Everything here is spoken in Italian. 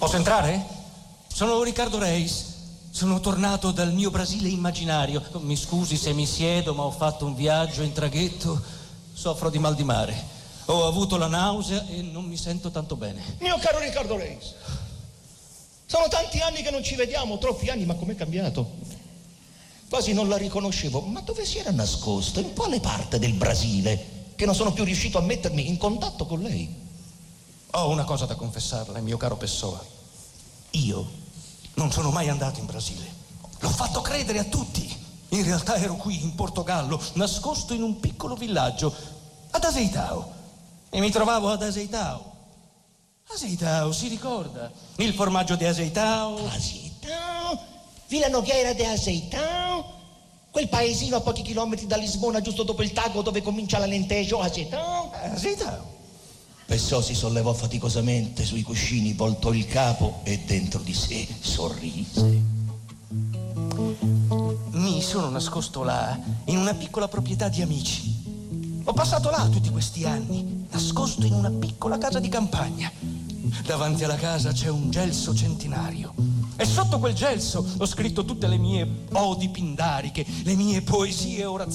Posso entrare? Sono Riccardo Reis. Sono tornato dal mio Brasile immaginario. Mi scusi se mi siedo, ma ho fatto un viaggio in traghetto. Soffro di mal di mare. Ho avuto la nausea e non mi sento tanto bene. Mio caro Riccardo Reis, sono tanti anni che non ci vediamo, troppi anni, ma com'è cambiato? Quasi non la riconoscevo. Ma dove si era nascosto? In quale parte del Brasile? Che non sono più riuscito a mettermi in contatto con lei. Ho una cosa da confessarle, mio caro Pessoa. Io non sono mai andato in Brasile. L'ho fatto credere a tutti. In realtà ero qui, in Portogallo, nascosto in un piccolo villaggio, ad Azeitão. E mi trovavo ad Azeitão. Azeitão, si ricorda? Il formaggio di Azeitão. Azeitão? Villa Nogueira de Azeitão? Quel paesino a pochi chilometri da Lisbona, giusto dopo il Tago, dove comincia l'Alentejo, Azeitão? Azeitão. Pessoa si sollevò faticosamente sui cuscini, voltò il capo e dentro di sé sorrise. Mi sono nascosto là, in una piccola proprietà di amici. Ho passato là tutti questi anni, nascosto in una piccola casa di campagna. Davanti alla casa c'è un gelso centenario. E sotto quel gelso ho scritto tutte le mie odi pindariche, le mie poesie e orazioni.